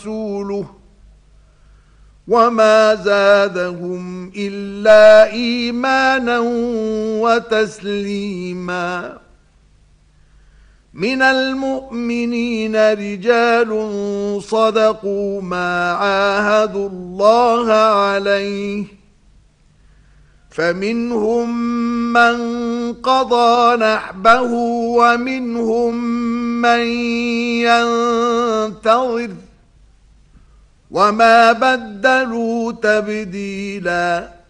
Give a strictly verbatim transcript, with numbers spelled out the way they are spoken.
ورسوله وما زادهم إلا إيمانا وتسليما. من المؤمنين رجال صدقوا ما عاهدوا الله عليه فمنهم من قضى نحبه ومنهم من ينتظر وما بدلوا تبديلا.